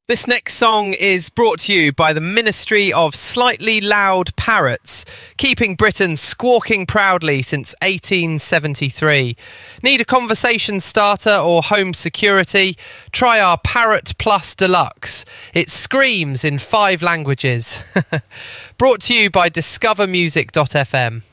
This next song is brought to you by the Ministry of Slightly Loud Parrots, keeping Britain squawking proudly since 1873. Need a conversation starter or home security? Try our Parrot Plus Deluxe. It screams in 5 languages. Brought to you by discovermusic.fm.